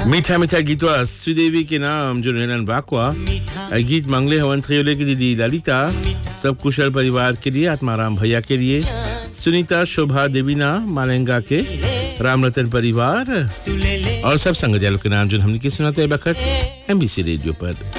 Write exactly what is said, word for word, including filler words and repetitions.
मीठा मीठा गीतवा श्रीदेवी के नाम जो नैनन बाकवा गीत मंगले हवन थ्रियोले की दीदी ललिता सब कुशल परिवार के लिए आत्माराम भैया के लिए सुनीता शोभा देवीना मालेंगा के रामरतन परिवार और सब संग जालों के नाम जो हमने की सुनाते हैं बखत एमबीसी रेडियो पर।